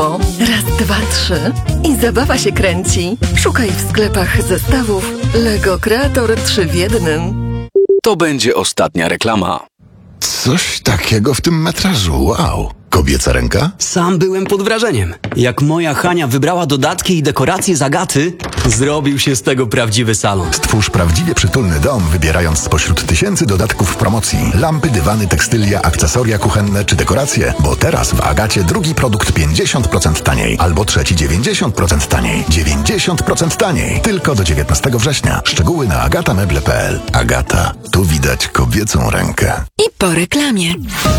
gotowo. Raz, dwa, trzy i zabawa się kręci. Szukaj w sklepach zestawów Lego Kreator 3 w 1. To będzie ostatnia reklama. Coś takiego w tym metrażu, wow. Kobieca ręka? Sam byłem pod wrażeniem. Jak moja Hania wybrała dodatki i dekoracje z Agaty, zrobił się z tego prawdziwy salon. Stwórz prawdziwie przytulny dom, wybierając spośród tysięcy dodatków w promocji. Lampy, dywany, tekstylia, akcesoria kuchenne czy dekoracje. Bo teraz w Agacie drugi produkt 50% taniej, albo trzeci 90% taniej. 90% taniej. Tylko do 19 września. Szczegóły na agatameble.pl. Agata. Tu widać kobiecą rękę. I po reklamie.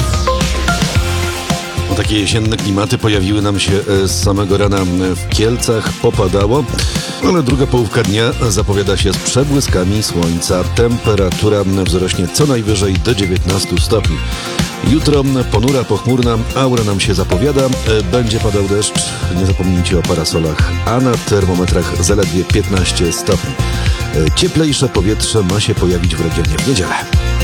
Takie jesienne klimaty pojawiły nam się z samego rana w Kielcach. Popadało, ale druga połówka dnia zapowiada się z przebłyskami słońca. Temperatura wzrośnie co najwyżej do 19 stopni. Jutro ponura, pochmurna aura nam się zapowiada. Będzie padał deszcz. Nie zapomnijcie o parasolach, a na termometrach zaledwie 15 stopni. Cieplejsze powietrze ma się pojawić w regionie w niedzielę.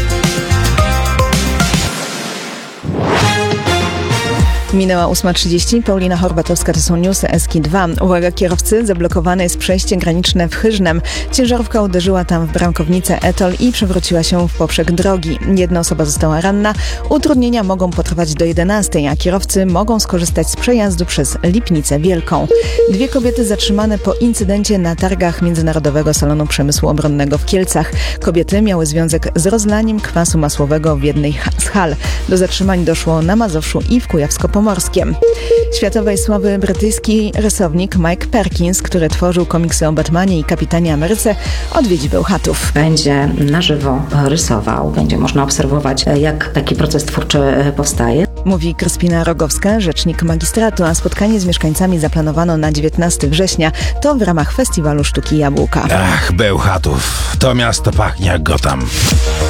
Minęła 8:30. Paulina Horbatowska, to są newsy SK2. Uwaga kierowcy, zablokowane jest przejście graniczne w Hyżnem. Ciężarówka uderzyła tam w bramkownicę Etol i przewróciła się w poprzek drogi. Jedna osoba została ranna. Utrudnienia mogą potrwać do 11, a kierowcy mogą skorzystać z przejazdu przez Lipnicę Wielką. 2 kobiety zatrzymane po incydencie na targach Międzynarodowego Salonu Przemysłu Obronnego w Kielcach. Kobiety miały związek z rozlaniem kwasu masłowego w jednej z hal. Do zatrzymań doszło na Mazowszu i w Kujawsko-Pomorskiem. Światowej sławy brytyjski rysownik Mike Perkins, który tworzył komiksy o Batmanie i Kapitanie Ameryce, odwiedzi Bełchatów. Będzie na żywo rysował, będzie można obserwować, jak taki proces twórczy powstaje. Mówi Kryspina Rogowska, rzecznik magistratu, a spotkanie z mieszkańcami zaplanowano na 19 września. To w ramach Festiwalu Sztuki Jabłka. Ach, Bełchatów, to miasto pachnie jak Gotham.